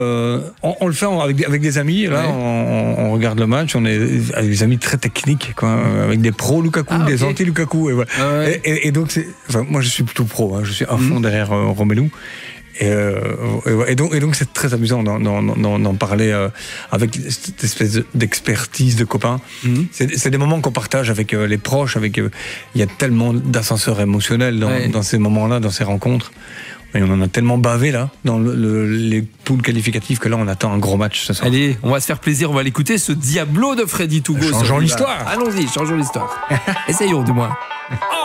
On le fait avec des amis. Là, on regarde le match. On est avec des amis très techniques, quoi, avec des pros Lukaku, des anti-Lukaku. Et, voilà. Et donc, moi, je suis plutôt pro. Je suis à fond derrière Romelu. Et donc, c'est très amusant d'en parler avec cette espèce d'expertise de copains. C'est des moments qu'on partage avec les proches. Il y a tellement d'ascenseurs émotionnels dans ces moments-là, dans ces rencontres. Et on en a tellement bavé là dans les poules qualificatives que là on attend un gros match ce soir. Allez, on va se faire plaisir, on va l'écouter, ce Diablo de Freddy Tougo. Changeons l'histoire. Allons-y, changeons l'histoire. Essayons du moins.